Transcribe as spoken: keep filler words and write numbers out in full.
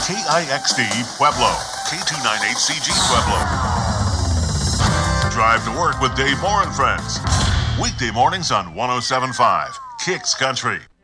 K I X D Pueblo, K two ninety-eight C G Pueblo. Drive to work with Dave Moore and Friends. Weekday mornings on one oh seven point five Kicks Country.